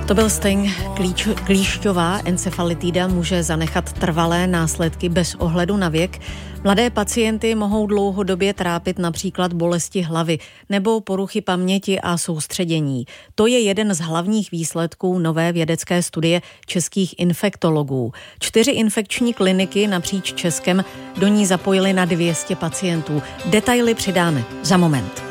To byl Sting. Klíšťová encefalitida může zanechat trvalé následky bez ohledu na věk. Mladé pacienty mohou dlouhodobě trápit například bolesti hlavy nebo poruchy paměti a soustředění. To je jeden z hlavních výsledků nové vědecké studie českých infektologů. 4 infekční kliniky napříč Českem do ní zapojily na 200 pacientů. Detaily přidáme za moment.